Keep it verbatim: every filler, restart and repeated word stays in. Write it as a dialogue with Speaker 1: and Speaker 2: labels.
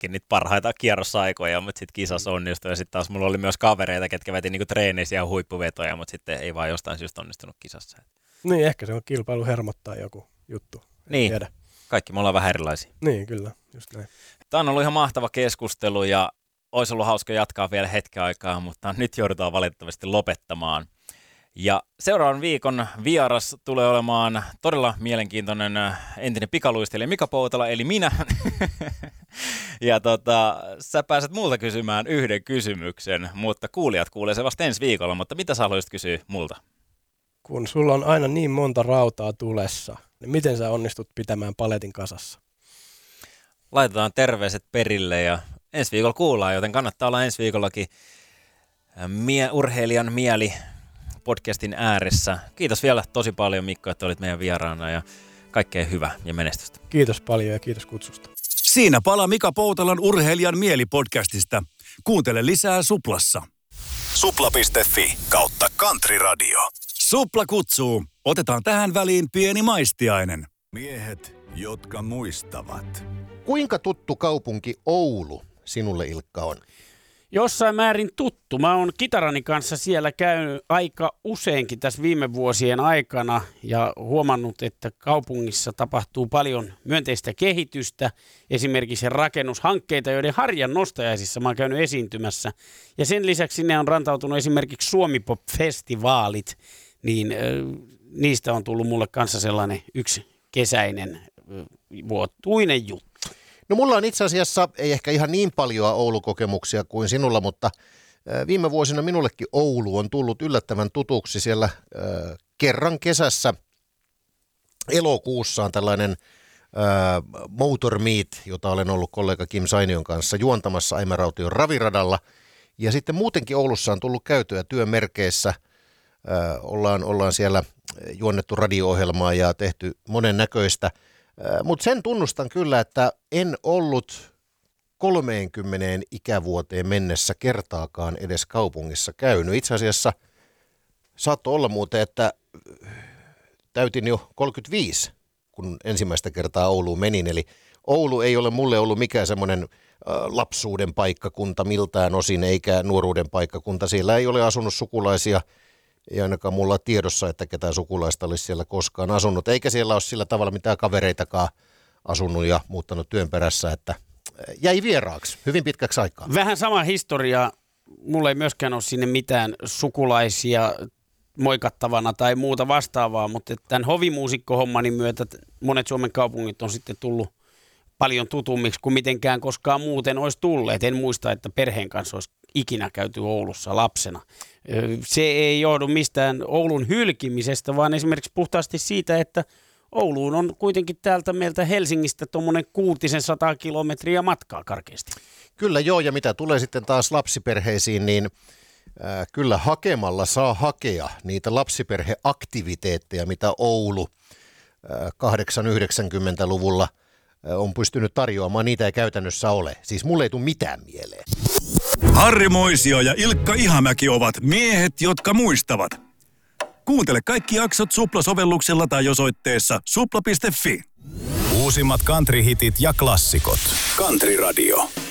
Speaker 1: kaikki niitä parhaita kierrosaikoja, mutta sitten kisassa onnistui. Ja sitten taas mulla oli myös kavereita, ketkä veti niinku treeneissä ihan huippuvetoja, mutta sitten ei vaan jostain syystä onnistunut kisassa.
Speaker 2: Niin, ehkä se on kilpailu hermottaa joku juttu. En
Speaker 1: niin,
Speaker 2: tiedä.
Speaker 1: Kaikki me ollaan vähän erilaisia.
Speaker 2: Niin, kyllä, just näin.
Speaker 1: Tämä on ollut ihan mahtava keskustelu ja olisi ollut hauska jatkaa vielä hetken aikaa, mutta nyt joudutaan valitettavasti lopettamaan. Ja seuraavan viikon vieras tulee olemaan todella mielenkiintoinen entinen pikaluistelija Mika Poutala, eli minä. Ja tota, sä pääset multa kysymään yhden kysymyksen, mutta kuulijat kuulee se vasta ensi viikolla. Mutta mitä sä haluaisit kysyä multa?
Speaker 2: Kun sulla on aina niin monta rautaa tulessa, niin miten sä onnistut pitämään paletin kasassa?
Speaker 1: Laitetaan terveiset perille ja ensi viikolla kuullaan, joten kannattaa olla ensi viikollakin mie- urheilijan mieli podcastin ääressä. Kiitos vielä tosi paljon Mikko, että olit meidän vieraana ja kaikkea hyvää ja menestystä.
Speaker 2: Kiitos paljon ja kiitos kutsusta.
Speaker 3: Siinä pala Mika Poutalan urheilijan mieli podcastista. Kuuntele lisää Suplassa. Supla piste fi kautta Country Radio. Supla kutsuu. Otetaan tähän väliin pieni maistiainen. Miehet, jotka muistavat.
Speaker 4: Kuinka tuttu kaupunki Oulu sinulle, Ilkka, on?
Speaker 5: Jossain määrin tuttu. Mä oon kitarani kanssa siellä käynyt aika useinkin tässä viime vuosien aikana ja huomannut, että kaupungissa tapahtuu paljon myönteistä kehitystä. Esimerkiksi rakennushankkeita, joiden harjan nostajaisissa mä oon käynyt esiintymässä. Ja sen lisäksi sinne on rantautunut esimerkiksi Suomi-pop-festivaalit, niin äh, niistä on tullut mulle kanssa sellainen yksi kesäinen äh, vuotuinen juttu.
Speaker 4: No mulla on itse asiassa, ei ehkä ihan niin paljon Oulu-kokemuksia kuin sinulla, mutta viime vuosina minullekin Oulu on tullut yllättävän tutuksi. Siellä äh, kerran kesässä elokuussa on tällainen äh, Motor Meet, jota olen ollut kollega Kim Sainion kanssa juontamassa Aimaraution raviradalla. Ja sitten muutenkin Oulussa on tullut käytyä työmerkeissä. Äh, ollaan, ollaan siellä juonnettu radio-ohjelmaa ja tehty monen näköistä. Mutta sen tunnustan kyllä, että en ollut kolmeenkymmeneen ikävuoteen mennessä kertaakaan edes kaupungissa käynyt. Itse asiassa saattoi olla muuten, että täytin jo kolmekymmentäviisi, kun ensimmäistä kertaa Ouluun menin. Eli Oulu ei ole mulle ollut mikään semmoinen lapsuuden paikkakunta miltään osin, eikä nuoruuden paikkakunta. Siellä ei ole asunut sukulaisia. Ei ainakaan mulla ole tiedossa, että ketään sukulaista olisi siellä koskaan asunut. Eikä siellä ole sillä tavalla mitään kavereitakaan asunut ja muuttanut työn perässä, että jäi vieraaksi hyvin pitkäksi aikaa.
Speaker 5: Vähän sama historia. Mulla ei myöskään ole sinne mitään sukulaisia moikattavana tai muuta vastaavaa, mutta tämän hovimuusikkohommani myötä monet Suomen kaupungit on sitten tullut paljon tutummiksi kuin mitenkään koskaan muuten olisi tulleet. En muista, että perheen kanssa olisi ikinä käyty Oulussa lapsena. Se ei johdu mistään Oulun hylkimisestä, vaan esimerkiksi puhtaasti siitä, että Ouluun on kuitenkin täältä meiltä Helsingistä tuommoinen kuutisen sataa kilometriä matkaa karkeasti.
Speaker 4: Kyllä joo, ja mitä tulee sitten taas lapsiperheisiin, niin äh, kyllä hakemalla saa hakea niitä lapsiperheaktiviteetteja, mitä Oulu äh, kahdeksankymmentä-yhdeksänkymmentäluvulla äh, on pystynyt tarjoamaan. Niitä ei käytännössä ole. Siis mulle ei tule mitään mieleen.
Speaker 3: Harri Moisio ja Ilkka Ihamäki ovat miehet, jotka muistavat. Kuuntele kaikki jaksot Supla-sovelluksella tai osoitteessa supla piste fi. Uusimmat country-hitit ja klassikot. Country Radio.